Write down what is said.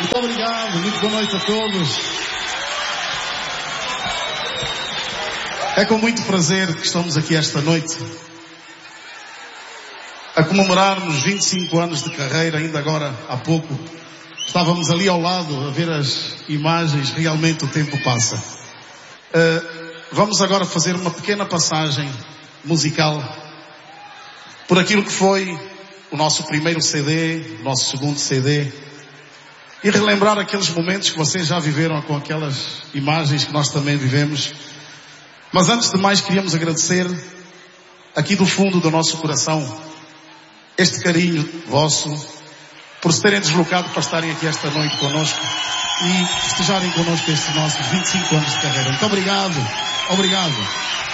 Muito obrigado, muito boa noite a todos. É com muito prazer que estamos aqui esta noite a comemorarmos 25 anos de carreira. Ainda agora, há pouco, estávamos ali ao lado a ver as imagens. Realmente o tempo passa. Vamos agora fazer uma pequena passagem musical por aquilo que foi o nosso primeiro CD, o nosso segundo CD, e relembrar aqueles momentos que vocês já viveram com aquelas imagens que nós também vivemos. Mas antes de mais queríamos agradecer aqui do fundo do nosso coração este carinho vosso por se terem deslocado para estarem aqui esta noite connosco e festejarem connosco estes nossos 25 anos de carreira. Muito obrigado. Obrigado.